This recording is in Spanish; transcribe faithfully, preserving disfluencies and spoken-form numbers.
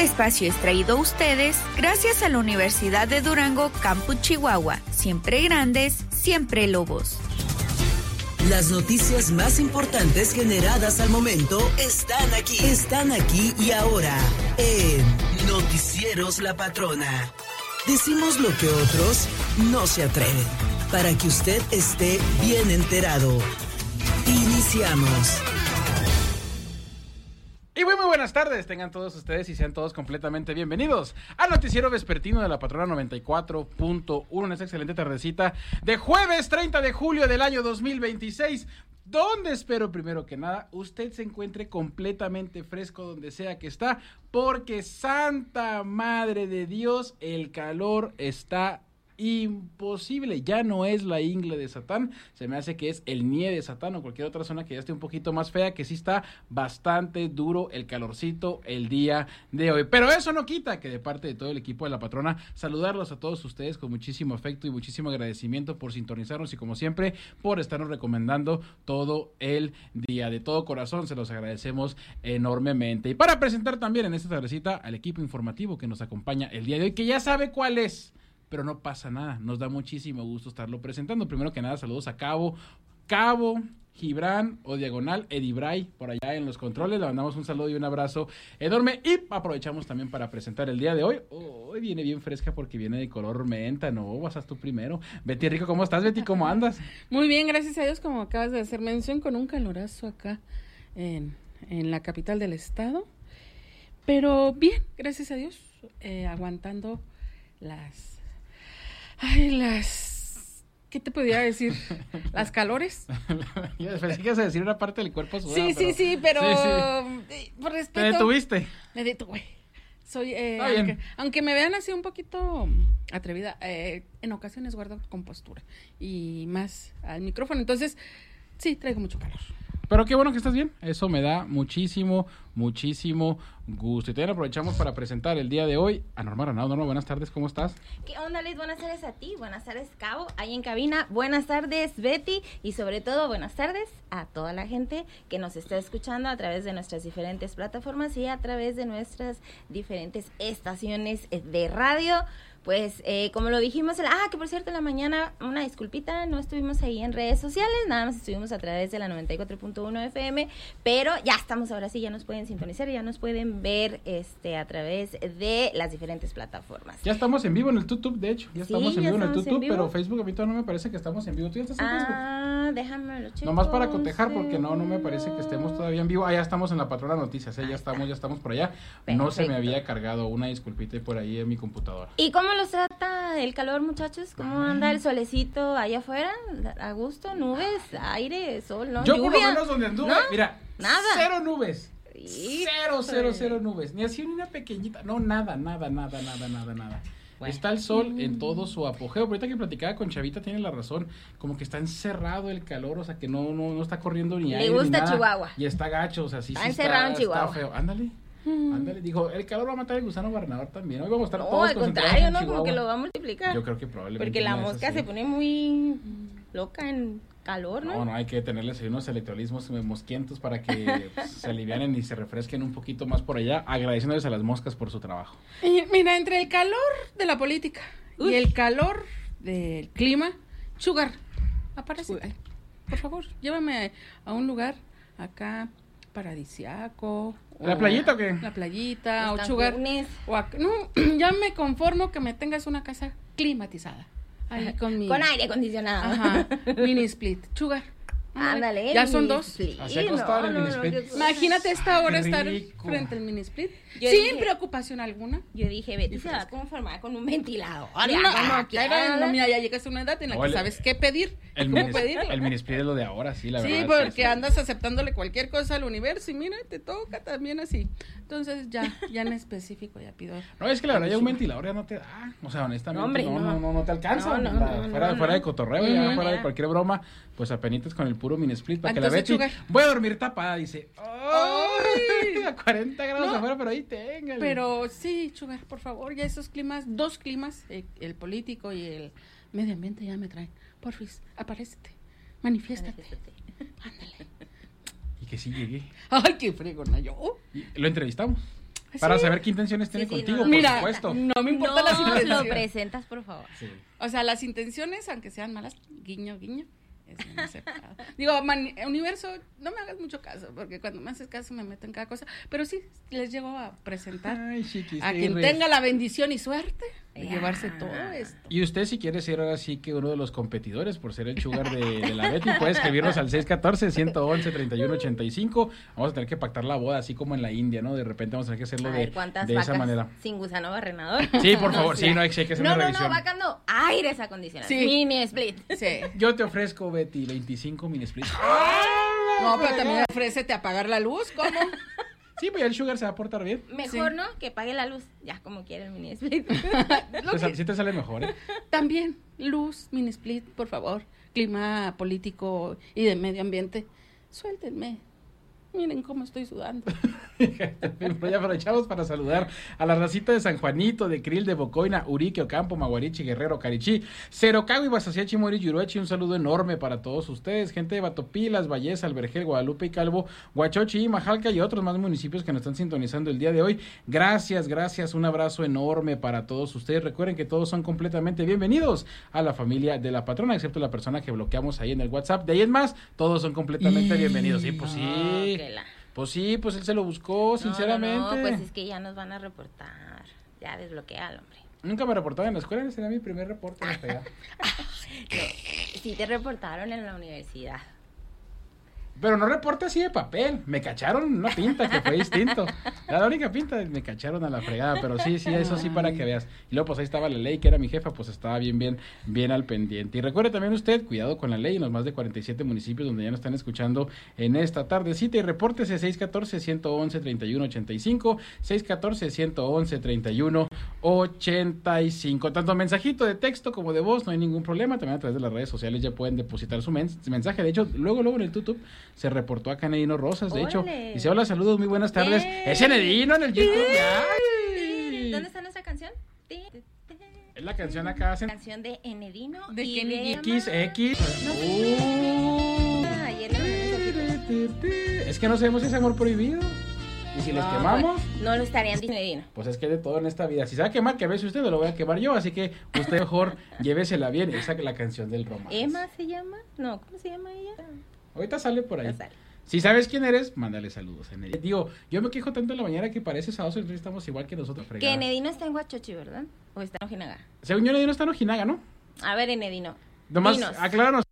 Este espacio es traído a ustedes gracias a la Universidad de Durango, Campus Chihuahua. Siempre grandes, siempre lobos. Las noticias más importantes generadas al momento están aquí. Están aquí y ahora en Noticieros La Patrona. Decimos lo que otros no se atreven, para que usted esté bien enterado. Iniciamos. Y muy muy buenas tardes, tengan todos ustedes y sean todos completamente bienvenidos al noticiero vespertino de la Patrona noventa y cuatro punto uno en esta excelente tardecita de jueves treinta de julio del año dos mil veintiséis, donde espero primero que nada usted se encuentre completamente fresco donde sea que está, porque santa madre de Dios, el calor está imposible, ya no es la ingle de Satán, se me hace que es el nie de Satán o cualquier otra zona que ya esté un poquito más fea, que sí está bastante duro el calorcito el día de hoy, pero eso no quita que de parte de todo el equipo de La Patrona, saludarlos a todos ustedes con muchísimo afecto y muchísimo agradecimiento por sintonizarnos y como siempre, por estarnos recomendando todo el día, de todo corazón se los agradecemos enormemente. Y para presentar también en esta tardecita al equipo informativo que nos acompaña el día de hoy, que ya sabe cuál es, pero no pasa nada, nos da muchísimo gusto estarlo presentando. Primero que nada, saludos a Cabo, Cabo, Gibran o Diagonal, Edibray, por allá en los controles, le mandamos un saludo y un abrazo enorme, y aprovechamos también para presentar el día de hoy. Hoy viene bien fresca porque viene de color menta, no, vas a tú primero. Betty Rico, ¿cómo estás, Betty? ¿Cómo andas? Muy bien, gracias a Dios, como acabas de hacer mención, con un calorazo acá en, en la capital del estado, pero bien, gracias a Dios, eh, aguantando las... Ay, las... ¿Qué te podría decir? ¿Las calores? Pensé que ibas a decir una parte del cuerpo sudado. Sí, pero... sí, sí, pero... Sí, sí. Por respeto... ¿Te detuviste? Me detuve. Soy, eh, Está bien. aunque, aunque me vean así un poquito atrevida, eh, en ocasiones guardo compostura. Y más al micrófono. Entonces, sí, traigo mucho calor. Pero qué bueno que estás bien, eso me da muchísimo, muchísimo gusto. Y también aprovechamos para presentar el día de hoy a Norma Ranado. Norma, buenas tardes, ¿cómo estás? ¿Qué onda, Liz? Buenas tardes a ti, buenas tardes, Cabo, ahí en cabina, buenas tardes, Betty, y sobre todo, buenas tardes a toda la gente que nos está escuchando a través de nuestras diferentes plataformas y a través de nuestras diferentes estaciones de radio. Pues, eh, como lo dijimos, el, ah, que por cierto, en la mañana, una disculpita, no estuvimos ahí en redes sociales, nada más estuvimos a través de la noventa y cuatro punto uno F M, pero ya estamos ahora sí, ya nos pueden sintonizar, ya nos pueden ver este a través de las diferentes plataformas. Ya estamos en vivo en el YouTube, de hecho, ya Sí, estamos en ya vivo en el estamos en YouTube, vivo. pero Facebook a mí todavía no me parece que estamos en vivo. ¿Tú ya estás en Facebook? Ah, déjame lo checo. Nomás para cotejar, porque no, no me parece que estemos todavía en vivo. Ah, ya estamos en la Patrona Noticias, ¿eh? ya estamos, ya estamos por allá. Perfecto. No se me había cargado, una disculpita por ahí en mi computadora. ¿Y cómo los trata el calor, muchachos? ¿Cómo anda el solecito allá afuera? ¿A gusto? ¿Nubes? ¿Aire? ¿Sol? ¿No? Yo ¿Lluvia? por lo menos donde anduve, ¿No? mira, Nada. cero nubes. Sí. Cero, cero, cero nubes. Ni así una pequeñita. No, nada, nada, nada, nada, nada, nada. Bueno. Está el sol en todo su apogeo. Ahorita que platicaba con Chavita tiene la razón. Como que está encerrado el calor, o sea que no, no, no está corriendo ni aire. Le gusta ni nada. Chihuahua. Y está gacho, o sea, sí, Está sí encerrado está, en Chihuahua. está feo. Ándale. Ándale, dijo, el calor va a matar al gusano gobernador también. Hoy vamos a estar No, todos al concentrados contrario, en ¿no? Chihuahua. Como que lo va a multiplicar. Yo creo que probablemente. Porque la no es mosca así. se pone muy loca en calor, ¿no? No, no, hay que tenerles ahí unos electrolismos mosquientos para que pues, se alivianen y se refresquen un poquito más por allá, agradeciéndoles a las moscas por su trabajo. Y mira, entre el calor de la política Uy. y el calor del clima, Sugar, aparece. Por favor, llévame a un lugar acá paradisiaco. ¿La playita o qué? La playita, Los o Sugar. Cancunes. O ac- no, ya me conformo que me tengas una casa climatizada. Ahí con mi... Con aire acondicionado. Ajá, mini split. Sugar. Ándale. Ya el son mini dos. split. Así acostado en el mini split. qué cosa. Imagínate esta hora Qué estar rico. frente al mini split. Yo Sin dije- preocupación alguna. Yo dije, Betty Y se va a fresca. conformar con un ventilador. No, ya, como ah, quiera. claro, no, mira, ya llegas a una edad en la No, que el- sabes qué pedir, El cómo mini, pedirlo. el mini split es lo de ahora, sí, la Sí, verdad. porque andas aceptándole cualquier cosa al universo y mira, te toca también así. Entonces ya, ya en específico ya pido. No, es que la verdad ya un ventilador ya no te da, o sea, honestamente, No, hombre, no, no. no, no, no te alcanza. No, no, La- no, fuera, no, fuera no. de cotorreo, ya Ujú. fuera de Ya. cualquier broma, pues apenitas con el puro mini split para que la Entonces, Betty, Sugar. voy a dormir tapada, dice, ¡Ay! a cuarenta grados No. afuera, pero ahí téngale. Pero sí, Sugar, por favor, ya esos climas, dos climas, eh, el político y el medio ambiente ya me traen. Porfis, aparécete, manifiéstate. Ándale. Y que sí llegué. Ay, qué fregona yo. Y lo entrevistamos. Para Sí. saber qué intenciones tiene Sí, sí, contigo, no, por Mira, supuesto. no me importan las No intenciones. lo presentas, por favor. Sí. O sea, las intenciones, aunque sean malas, guiño, guiño, es bien aceptado. Digo, man- universo, no me hagas mucho caso, porque cuando me haces caso me meto en cada cosa, pero sí, les llego a presentar Ay, chiquis, a quien Tirres. tenga la bendición y suerte de Ya. llevarse todo esto. Y usted, si quiere ser ahora sí que uno de los competidores por ser el sugar de, de la Betty, puede escribirnos al seis uno cuatro, uno once, treinta y uno ochenta y cinco. Vamos a tener que pactar la boda, así como en la India, ¿no? De repente vamos a tener que hacerlo A de, ver, ¿cuántas de esa vacas manera. sin gusano barrenador? Sí, por favor, sé. sí, no, hay que hacer no, una no, revisión. no, vacas no, aires acondicionados. Sí. Mini split. Sí. Yo te ofrezco, Betty, veinticinco mini splits. No, pero también ofrécete apagar la luz, ¿cómo? Sí, pues ya el sugar se va a portar bien. Mejor, Sí. ¿no? Que pague la luz. Ya, como quiere el mini split. Lo Te sal- que- sí te sale mejor, ¿eh? También, luz, mini split, por favor. Clima político y de medio ambiente. Suéltenme. Miren cómo estoy sudando. Ya aprovechamos para saludar a la racita de San Juanito, de Krill, de Bocoina, Urique, Ocampo, Maguarichi, Guerrero, Carichí, Cerocago y Basaciachi, Mori, Yuruechi. Un saludo enorme para todos ustedes, gente de Batopilas, Valleza, Albergel, Guadalupe y Calvo, Huachochi, Majalca y otros más municipios que nos están sintonizando el día de hoy. Gracias, gracias, un abrazo enorme para todos ustedes. Recuerden que todos son completamente bienvenidos a la familia de la patrona, excepto la persona que bloqueamos ahí en el WhatsApp. De ahí en más, todos son completamente Y- bienvenidos. Sí, pues sí. No, que la- Pues sí, pues él se lo buscó, No, sinceramente. No, no, pues es que ya nos van a reportar. Ya desbloquea al hombre. Nunca me reportaba en la escuela, ese era mi primer reporte. hasta allá. Sí te reportaron en la universidad. Pero no reporte así de papel. Me cacharon en una pinta que fue distinto. Era la única pinta, me cacharon a la fregada. Pero sí, sí, eso sí para que veas. Y luego pues ahí estaba la ley, que era mi jefa, pues estaba bien, bien, bien al pendiente. Y recuerde también usted, cuidado con la ley en los más de cuarenta y siete municipios donde ya nos están escuchando en esta tardecita. Y repórtese seis uno cuatro, uno once, treinta y uno ochenta y cinco, seis uno cuatro, uno once, treinta y uno ochenta y cinco. Tanto mensajito de texto como de voz, no hay ningún problema. También a través de las redes sociales ya pueden depositar su mens- mensaje. De hecho, luego, luego en el YouTube se reportó acá Nedino Rosas, de hecho. Órale. Dice, hola, saludos, muy buenas tardes. ¡Eh! Ese Nedino en el YouTube, ya. ¿Dónde está nuestra canción? Ti, ti, ti. Es la canción acá. hacen Canción de Enedino De y Kenny de X, Ma- X. No sé. Uh. Ah, ayer le mandé mensaje. Es que no sabemos si es amor prohibido. Y si los No, quemamos, pues, no lo estarían diciendo Enedino. pues es que hay de todo en esta vida. Si se va a quemar, que veces usted, lo voy a quemar yo. Así que usted mejor llévesela bien. Esa es la canción del romance. ¿Emma se llama? No, ¿cómo se llama ella? Ahorita sale por ahí. Ya sale. Si sabes quién eres, mándale saludos. En el... Digo, yo me quejo tanto en la mañana que parece sábado, entonces estamos igual que nosotros. Que fregada. Enedino está en Huachochi, ¿verdad? ¿O está en Ojinaga? Según yo, no está en Ojinaga, ¿no? A ver, Enedino. Nomás, dinos. acláranos.